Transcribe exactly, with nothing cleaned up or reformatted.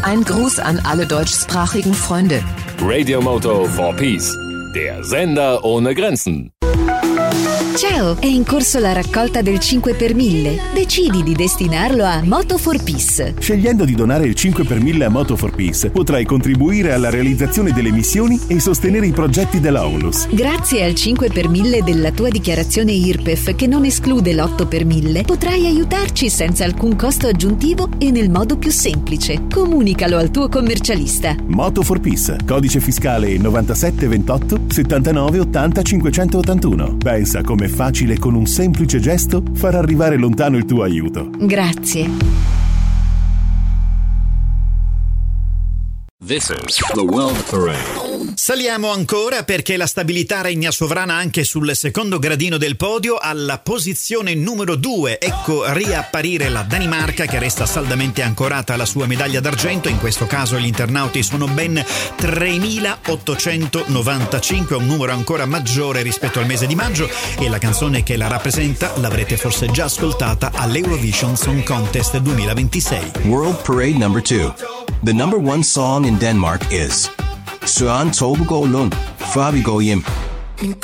Ein Gruß an alle deutschsprachigen Freunde. Radio Moto for Peace, der Sender ohne Grenzen. Ciao, è in corso la raccolta del cinque per mille. Decidi di destinarlo a Moto for Peace. Scegliendo di donare il cinque per mille a Moto for Peace, potrai contribuire alla realizzazione delle missioni e sostenere i progetti della ONLUS. Grazie al cinque per mille della tua dichiarazione I R P E F, che non esclude l'otto per mille, potrai aiutarci senza alcun costo aggiuntivo e nel modo più semplice. Comunicalo al tuo commercialista. Moto for Peace, codice fiscale novantasette ventotto settantanove ottanta cinquecentottantuno. Pensa come è facile con un semplice gesto far arrivare lontano il tuo aiuto. Grazie. This is the World Parade. Saliamo ancora perché la stabilità regna sovrana anche sul secondo gradino del podio. Alla posizione numero due, ecco riapparire la Danimarca, che resta saldamente ancorata alla sua medaglia d'argento. In questo caso gli internauti sono ben tremilaottocentonovantacinque, un numero ancora maggiore rispetto al mese di maggio, e la canzone che la rappresenta l'avrete forse già ascoltata all'Eurovision Song Contest duemilaventisei. World Parade number two. The number one song in Denmark is Søren Tobegaard Lund, Far vi går hjem.